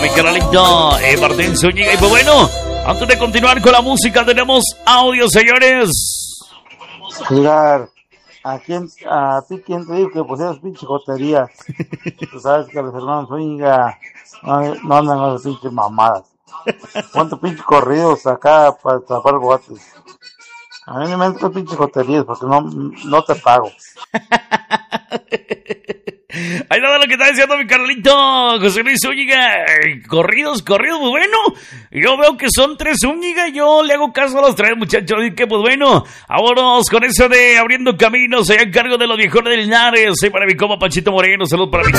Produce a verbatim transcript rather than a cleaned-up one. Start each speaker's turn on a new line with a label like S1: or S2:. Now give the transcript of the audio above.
S1: mi canalito eh, Martín Zúñiga. Y pues bueno, antes de continuar con la música, tenemos audio, señores.
S2: Mira, ¿a quién, a ti quién te dijo que pusieras pinche joterías? Tú sabes que los hermanos Zúñiga no, no andan con esas pinches mamadas. Ponte pinches corridos acá para tapar botes. A mí no me entran pinches joterías porque no, no te pago.
S1: Ahí nada lo que está diciendo mi Carlito José Luis Zúñiga. Corridos, corridos, pues bueno. Yo veo que son tres Zúñiga. Yo le hago caso a los tres, muchachos. Y que pues bueno, vámonos con eso de abriendo caminos. Allá en cargo de los viejones del Linares. Soy para mi compa Panchito Moreno. Salud para mi